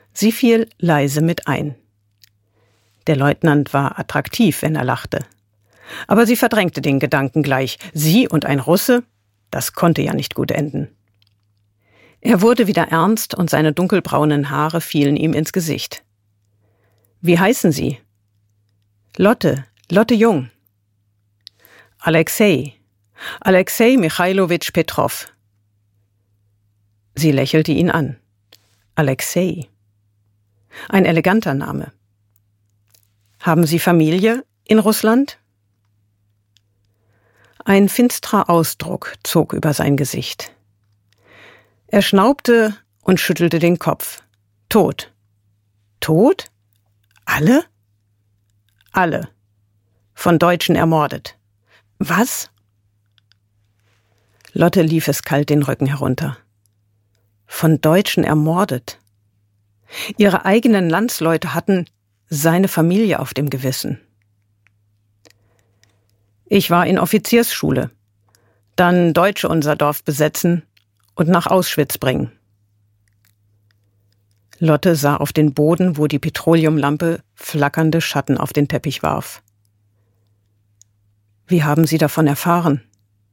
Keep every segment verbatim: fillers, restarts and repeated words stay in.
Sie fiel leise mit ein. Der Leutnant war attraktiv, wenn er lachte. Aber sie verdrängte den Gedanken gleich. Sie und ein Russe, das konnte ja nicht gut enden. Er wurde wieder ernst und seine dunkelbraunen Haare fielen ihm ins Gesicht. »Wie heißen Sie?« »Lotte, Lotte Jung.« »Alexei, Alexei Michailowitsch Petrow.« Sie lächelte ihn an. »Alexei. Ein eleganter Name. Haben Sie Familie in Russland?« Ein finsterer Ausdruck zog über sein Gesicht. Er schnaubte und schüttelte den Kopf. »Tot.« »Tot? Alle?« »Alle. Von Deutschen ermordet.« »Was?« Lotte lief es kalt den Rücken herunter. Von Deutschen ermordet. Ihre eigenen Landsleute hatten seine Familie auf dem Gewissen. »Ich war in Offiziersschule. Dann Deutsche unser Dorf besetzen und nach Auschwitz bringen.« Lotte sah auf den Boden, wo die Petroleumlampe flackernde Schatten auf den Teppich warf. »Wie haben Sie davon erfahren?«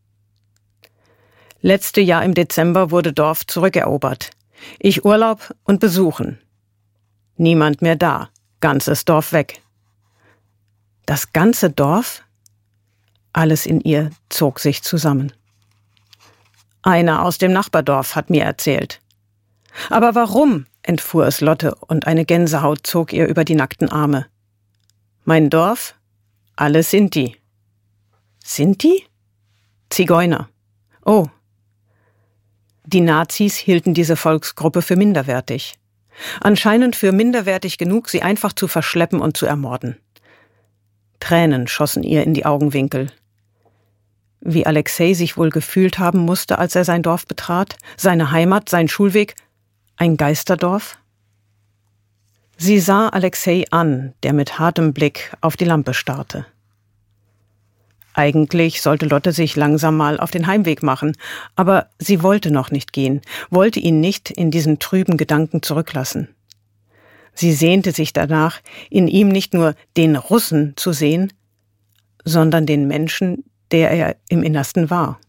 »Letzte Jahr im Dezember wurde Dorf zurückerobert. Ich Urlaub und besuchen. Niemand mehr da. Ganzes Dorf weg.« »Das ganze Dorf?« Alles in ihr zog sich zusammen. »Einer aus dem Nachbardorf hat mir erzählt.« »Aber warum?« entfuhr es Lotte und eine Gänsehaut zog ihr über die nackten Arme. »Mein Dorf? Alle Sinti.« »Sinti?« »Zigeuner.« »Oh.« Die Nazis hielten diese Volksgruppe für minderwertig. Anscheinend für minderwertig genug, sie einfach zu verschleppen und zu ermorden. Tränen schossen ihr in die Augenwinkel. Wie Alexei sich wohl gefühlt haben musste, als er sein Dorf betrat, seine Heimat, sein Schulweg, ein Geisterdorf? Sie sah Alexei an, der mit hartem Blick auf die Lampe starrte. Eigentlich sollte Lotte sich langsam mal auf den Heimweg machen, aber sie wollte noch nicht gehen, wollte ihn nicht in diesen trüben Gedanken zurücklassen. Sie sehnte sich danach, in ihm nicht nur den Russen zu sehen, sondern den Menschen, der er im Innersten war.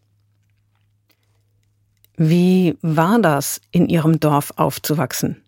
Wie war das, in ihrem Dorf aufzuwachsen?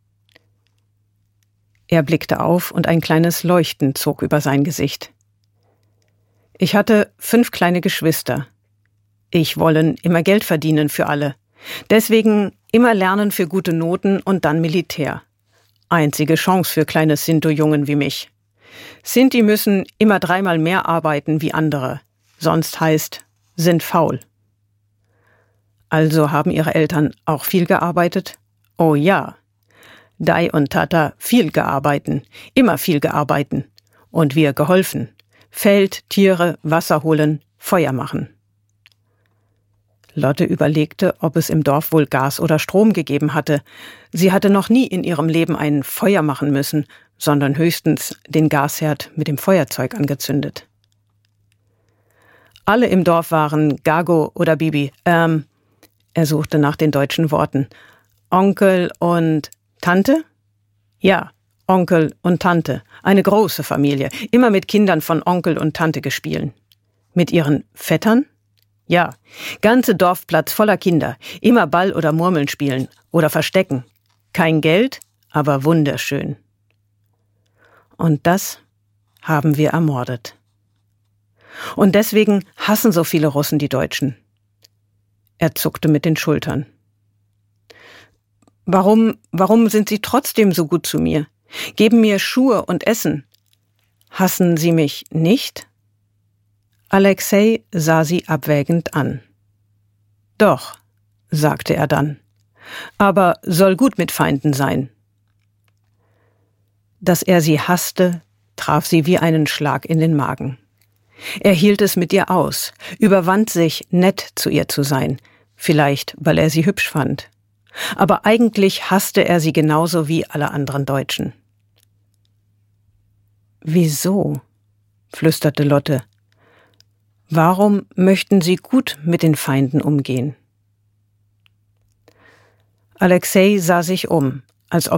Er blickte auf und ein kleines Leuchten zog über sein Gesicht. »Ich hatte fünf kleine Geschwister. Ich wollen immer Geld verdienen für alle. Deswegen immer lernen für gute Noten und dann Militär. Einzige Chance für kleine Sinto-Jungen wie mich. Sinti müssen immer dreimal mehr arbeiten wie andere. Sonst heißt, sind faul.« »Also haben Ihre Eltern auch viel gearbeitet?« »Oh ja. Dai und Tata viel gearbeiten, immer viel gearbeiten. Und wir geholfen. Feld, Tiere, Wasser holen, Feuer machen.« Lotte überlegte, ob es im Dorf wohl Gas oder Strom gegeben hatte. Sie hatte noch nie in ihrem Leben ein Feuer machen müssen, sondern höchstens den Gasherd mit dem Feuerzeug angezündet. Alle im Dorf waren Gago oder Bibi, ähm, er suchte nach den deutschen Worten. Onkel und Tante? Ja, Onkel und Tante. Eine große Familie. Immer mit Kindern von Onkel und Tante gespielt. Mit ihren Vettern? Ja, ganze Dorfplatz voller Kinder. Immer Ball oder Murmeln spielen oder verstecken. Kein Geld, aber wunderschön. Und das haben wir ermordet. Und deswegen hassen so viele Russen die Deutschen. Er zuckte mit den Schultern. Warum, warum sind Sie trotzdem so gut zu mir? Geben mir Schuhe und Essen. Hassen Sie mich nicht? Alexei sah sie abwägend an. Doch, sagte er dann, aber soll gut mit Feinden sein. Dass er sie hasste, traf sie wie einen Schlag in den Magen. Er hielt es mit ihr aus, überwand sich, nett zu ihr zu sein, vielleicht, weil er sie hübsch fand. Aber eigentlich hasste er sie genauso wie alle anderen Deutschen. »Wieso?« flüsterte Lotte. »Warum möchten Sie gut mit den Feinden umgehen?« Alexei sah sich um, als ob